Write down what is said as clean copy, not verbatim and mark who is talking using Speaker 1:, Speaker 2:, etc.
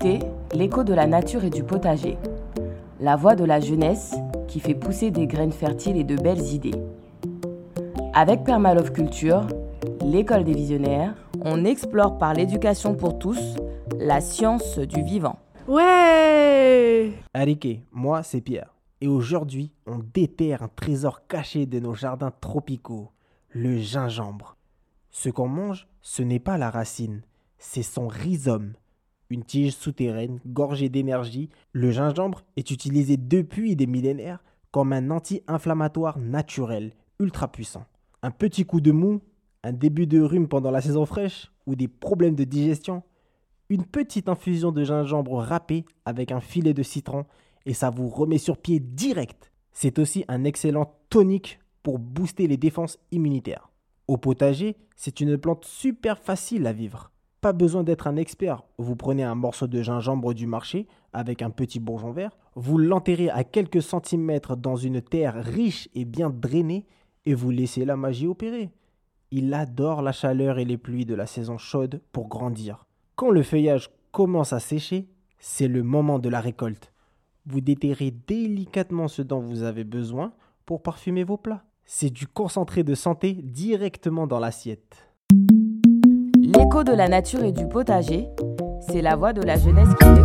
Speaker 1: écoutez l'écho de la nature et du potager, la voix de la jeunesse qui fait pousser des graines fertiles et de belles idées. Avec Permalove Culture, l'école des visionnaires, on explore par l'éducation pour tous la science du vivant.
Speaker 2: Ouais!
Speaker 3: Arike, moi c'est Pierre. Et aujourd'hui, on déterre un trésor caché de nos jardins tropicaux, le gingembre. Ce qu'on mange, ce n'est pas la racine, c'est son rhizome. Une tige souterraine gorgée d'énergie, le gingembre est utilisé depuis des millénaires comme un anti-inflammatoire naturel, ultra puissant. Un petit coup de mou, un début de rhume pendant la saison fraîche ou des problèmes de digestion, une petite infusion de gingembre râpé avec un filet de citron et ça vous remet sur pied direct. C'est aussi un excellent tonique pour booster les défenses immunitaires. Au potager, c'est une plante super facile à vivre. Pas besoin d'être un expert. Vous prenez un morceau de gingembre du marché avec un petit bourgeon vert, vous l'enterrez à quelques centimètres dans une terre riche et bien drainée et vous laissez la magie opérer. Il adore la chaleur et les pluies de la saison chaude pour grandir. Quand le feuillage commence à sécher, c'est le moment de la récolte. Vous déterrez délicatement ce dont vous avez besoin pour parfumer vos plats. C'est du concentré de santé directement dans l'assiette.
Speaker 1: L'écho de la nature et du potager, c'est la voix de la jeunesse qui